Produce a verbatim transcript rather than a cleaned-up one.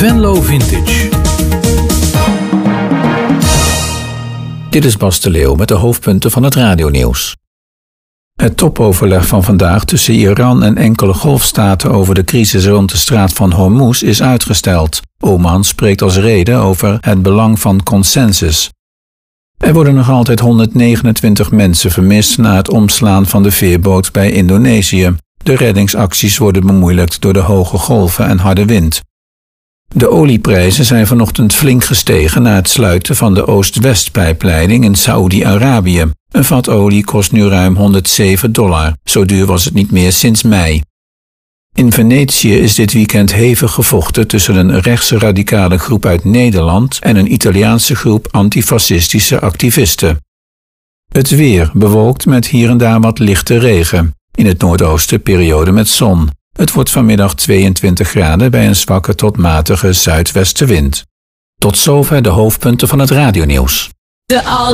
Venlo Vintage. Dit is Bas de Leeuw met de hoofdpunten van het radionieuws. Het topoverleg van vandaag tussen Iran en enkele golfstaten over de crisis rond de straat van Hormuz is uitgesteld. Oman spreekt als reden over het belang van consensus. Er worden nog altijd honderdnegenentwintig mensen vermist na het omslaan van de veerboot bij Indonesië. De reddingsacties worden bemoeilijkt door de hoge golven en harde wind. De olieprijzen zijn vanochtend flink gestegen na het sluiten van de Oost-West-pijpleiding in Saoedi-Arabië. Een vat olie kost nu ruim honderdzeven dollar. Zo duur was het niet meer sinds mei. In Venetië is dit weekend hevig gevochten tussen een rechtse radicale groep uit Nederland en een Italiaanse groep antifascistische activisten. Het weer bewolkt met hier en daar wat lichte regen. In het noordoosten periode met zon. Het wordt vanmiddag tweeëntwintig graden bij een zwakke tot matige zuidwestenwind. Tot zover de hoofdpunten van het radionieuws. De